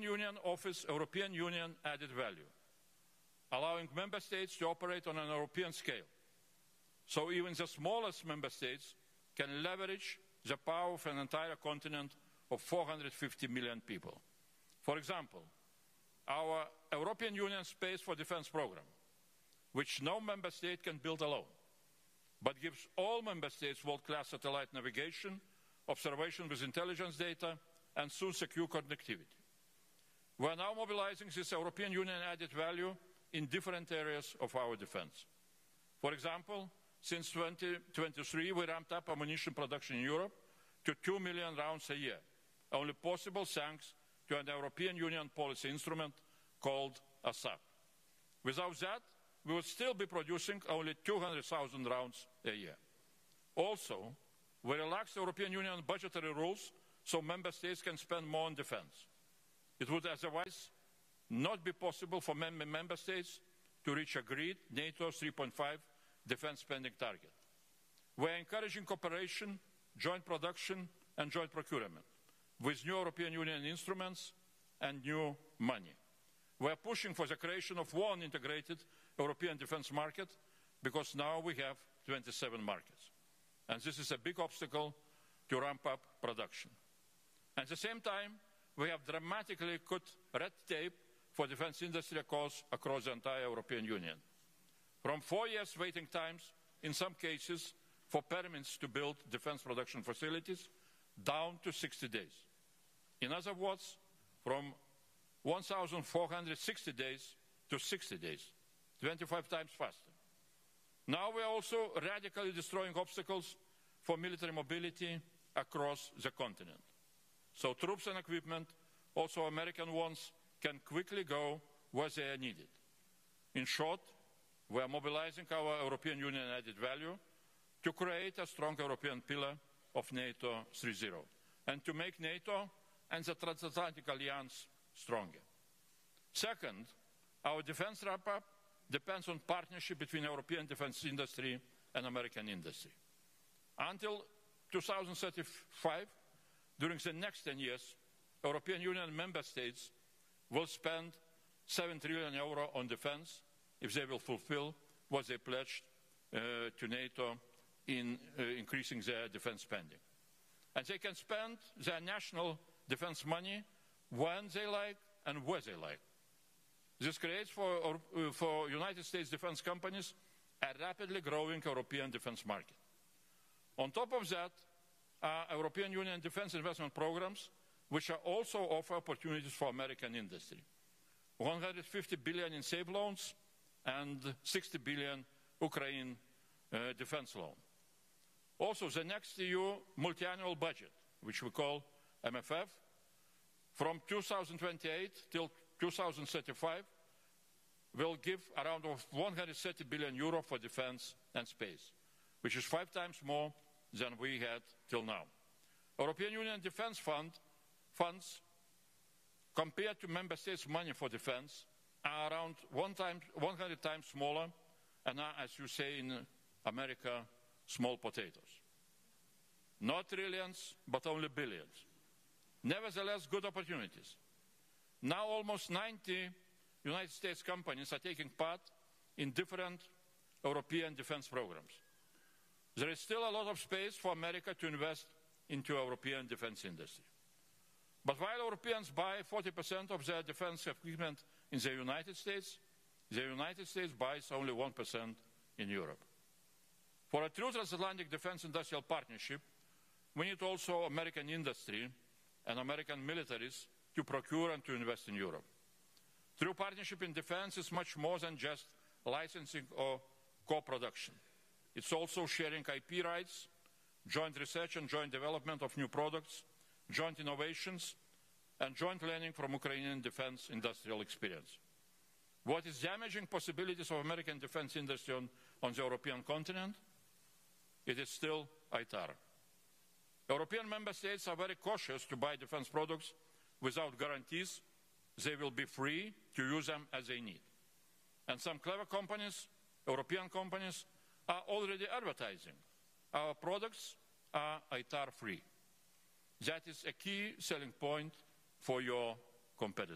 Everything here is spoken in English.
Union offers European Union added value, allowing member states to operate on an European scale. So even the smallest member states can leverage the power of an entire continent of 450 million people. For example, our European Union Space for Defence programme, which no member state can build alone, but gives all member states world-class satellite navigation, observation with intelligence data, and soon secure connectivity. We are now mobilizing this European Union added value in different areas of our defence. For example, since 2023, we ramped up ammunition production in Europe to 2 million rounds a year, only possible thanks to an European Union policy instrument called ASAP. Without that, we would still be producing only 200,000 rounds a year. Also, we relaxed European Union budgetary rules so member states can spend more on defence. It would otherwise not be possible for member states to reach agreed NATO 3.5 defence spending target. We are encouraging cooperation, joint production and joint procurement with new European Union instruments and new money. We are pushing for the creation of one integrated European defence market because now we have 27 markets. And this is a big obstacle to ramp up production. At the same time, we have dramatically cut red tape for defence industry across the entire European Union. From 4 years waiting times, in some cases, for permits to build defence production facilities, down to 60 days. In other words, from 1,460 days to 60 days, 25 times faster. Now we are also radically destroying obstacles for military mobility across the continent. So troops and equipment, also American ones, can quickly go where they are needed. In short, we are mobilizing our European Union added value to create a strong European pillar of NATO 3.0 and to make NATO and the transatlantic alliance stronger. Second, our defence wrap-up depends on partnership between European defence industry and American industry. Until 2035, during the next 10 years, European Union member states will spend €7 trillion on defence if they will fulfil what they pledged to NATO in increasing their defence spending. And they can spend their national defence money when they like and where they like. This creates for United States defence companies a rapidly growing European defence market. On top of that, European Union defence investment programs, which are also offer opportunities for American industry. 150 billion in SAVE loans and 60 billion Ukraine defence loan. Also, the next EU multi-annual budget, which we call MFF, from 2028 till 2035, will give around 130 billion euro for defence and space, which is 5 times more than we had till now. European Union defence funds, compared to member states' money for defence, are around 100 times smaller and are, as you say in America, small potatoes. Not trillions, but only billions. Nevertheless, good opportunities. Now almost 90 United States companies are taking part in different European defence programs. There is still a lot of space for America to invest into European defence industry. But while Europeans buy 40% of their defence equipment in the United States buys only 1% in Europe. For a true transatlantic defence industrial partnership, we need also American industry and American militaries to procure and to invest in Europe. True partnership in defence is much more than just licensing or co-production. It's also sharing IP rights, joint research and joint development of new products, joint innovations, and joint learning from Ukrainian defence industrial experience. What is damaging possibilities of American defence industry on the European continent? It is still ITAR. European member states are very cautious to buy defence products without guarantees they will be free to use them as they need. And some clever companies, European companies, are already advertising our products are ITAR free. That is a key selling point for your competitors.